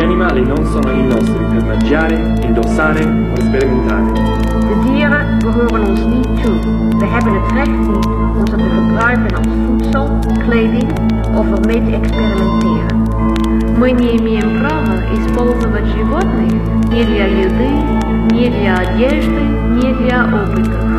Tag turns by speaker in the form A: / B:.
A: Gli animali non sono i nostri per mangiare, indossare of sperimentare.
B: De dieren behoren ons niet toe. We hebben het recht niet om ze te gebruiken als voedsel, kleding of ermee te experimenteren. Мы не имеем права использовать животных ни для еды, ни для одежды, ни для опытов.